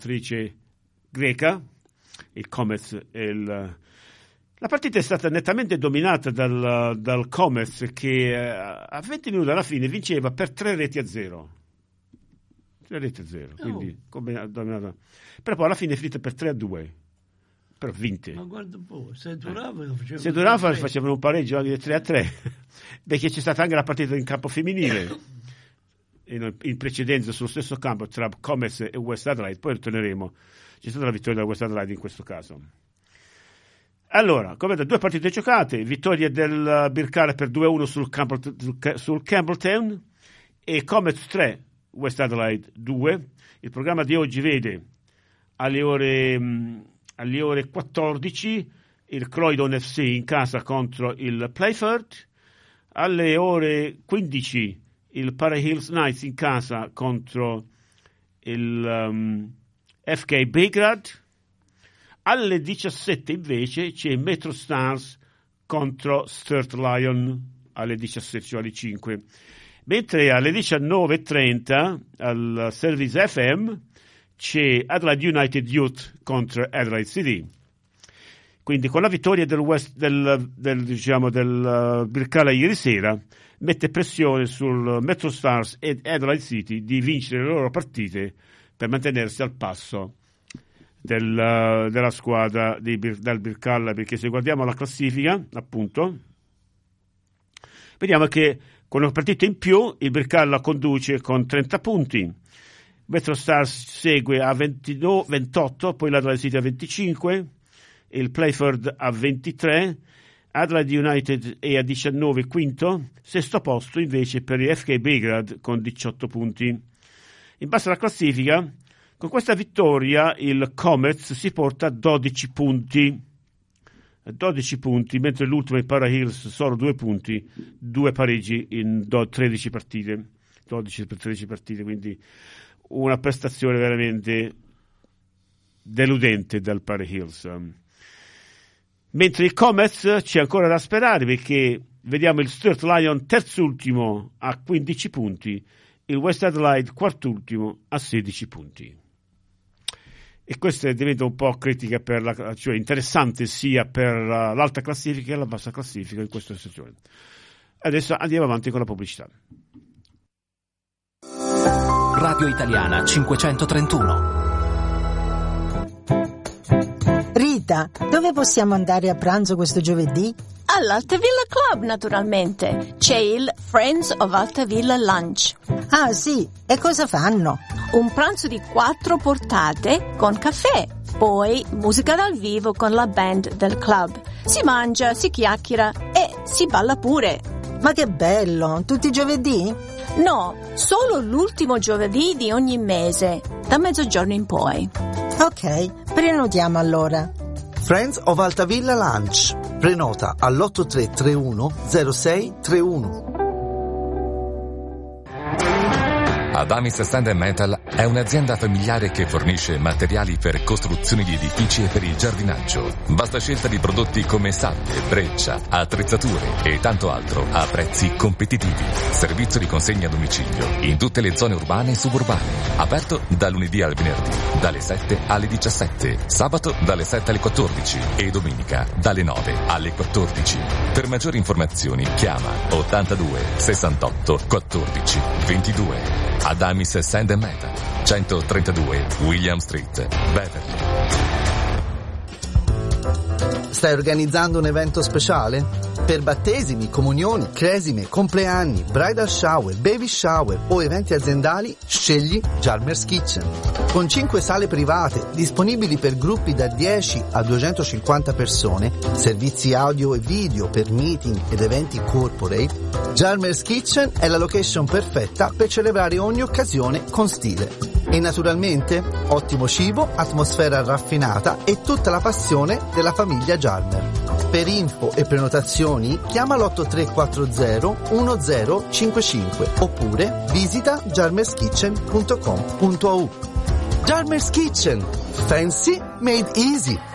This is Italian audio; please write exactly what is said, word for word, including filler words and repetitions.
attrice greca, il Comets. Il, la partita è stata nettamente dominata dal, dal Comets, che a venti minuti alla fine vinceva per tre reti a zero. tre reti a zero, quindi oh. come dominata. Però poi alla fine è finita per tre a due. Però vinte. Ma guarda un po', se durava lo facevano. Se durava facevano un pareggio anche di tre a tre, perché c'è stata anche la partita in campo femminile, in, in precedenza sullo stesso campo tra Comets e West Adelaide, poi ritorneremo. C'è stata la vittoria della West Adelaide in questo caso. Allora, come da due partite giocate, vittoria del Birkalla per due a uno sul, Campbell, sul Campbelltown e Comets tre, West Adelaide due. Il programma di oggi vede alle ore... Mh, alle ore quattordici il Croydon F C in casa contro il Playford, alle ore quindici il Para Hills Knights in casa contro il um, F K Belgrade, alle diciassette invece c'è Metro Stars contro Sturt Lion alle diciassette, cioè alle cinque, mentre alle diciannove e trenta al Service F M c'è Adelaide United Youth contro Adelaide City. Quindi con la vittoria del, West, del, del, diciamo, del uh, Birkalla ieri sera mette pressione sul Metro Stars e Adelaide City di vincere le loro partite per mantenersi al passo del, uh, della squadra di, del Birkalla, perché se guardiamo la classifica, appunto, vediamo che con una partita in più il Birkalla conduce con trenta punti, Metro Stars segue a ventidue, ventotto, poi l'Adelaide City a venticinque, il Playford a ventitré, Adelaide United è a diciannove, quinto, sesto posto invece per il F K Belgrade con diciotto punti. In base alla classifica, con questa vittoria il Comets si porta a dodici punti, dodici punti, mentre l'ultimo il Para Hills solo due punti, due pareggi in tredici partite, dodici per tredici partite, quindi una prestazione veramente deludente dal Para Hills. Mentre il Comets c'è ancora da sperare, perché vediamo il Sturt Lion terzultimo a quindici punti, il West Adelaide quartultimo a sedici punti. E questo diventa un po' critica per la, cioè interessante sia per l'alta classifica che la bassa classifica in questa situazione. Adesso andiamo avanti con la pubblicità. Radio Italiana cinquecentotrentuno. Rita, dove possiamo andare a pranzo questo giovedì? All'Altavilla Club, naturalmente. C'è il Friends of Altavilla Lunch. Ah, sì? E cosa fanno? Un pranzo di quattro portate con caffè. Poi musica dal vivo con la band del club. Si mangia, si chiacchiera e si balla pure. Ma che bello! Tutti i giovedì? No, solo l'ultimo giovedì di ogni mese, da mezzogiorno in poi. Ok, prenotiamo allora. Friends of Altavilla Lunch. Prenota all'otto tre tre uno zero sei tre uno. Adamis Sand and Metal è un'azienda familiare che fornisce materiali per costruzioni di edifici e per il giardinaggio. Vasta scelta di prodotti come sabbie, breccia, attrezzature e tanto altro a prezzi competitivi. Servizio di consegna a domicilio in tutte le zone urbane e suburbane. Aperto da lunedì al venerdì, dalle sette alle diciassette, sabato dalle sette alle quattordici e domenica dalle nove alle quattordici. Per maggiori informazioni chiama ottantadue sessantotto quattordici ventidue. Adamis Sand and Metal, centotrentadue William Street, Beverly. Stai organizzando un evento speciale? Per battesimi, comunioni, cresime, compleanni, bridal shower, baby shower o eventi aziendali, scegli Jarmer's Kitchen. Con cinque sale private disponibili per gruppi da dieci a duecentocinquanta persone, servizi audio e video per meeting ed eventi corporate, Jarmer's Kitchen è la location perfetta per celebrare ogni occasione con stile. E naturalmente ottimo cibo, atmosfera raffinata e tutta la passione della famiglia Jarmer. Per info e prenotazioni chiama l'otto tre quattro zero uno zero cinque cinque oppure visita jarmerskitchen punto com punto a u. Jarmer's Kitchen, fancy made easy.